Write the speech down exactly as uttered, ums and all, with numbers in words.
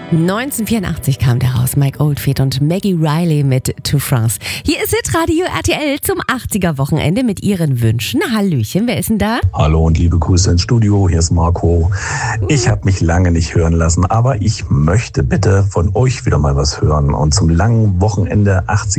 neunzehnhundertvierundachtzig kam der raus, Mike Oldfield und Maggie Riley mit To France. Hier ist Hitradio R T L zum achtziger-Wochenende mit ihren Wünschen. Hallöchen, wer ist denn da? Hallo und liebe Grüße ins Studio, hier ist Marco. Ich habe mich lange nicht hören lassen, aber ich möchte bitte von euch wieder mal was hören. Und zum langen Wochenende achtziger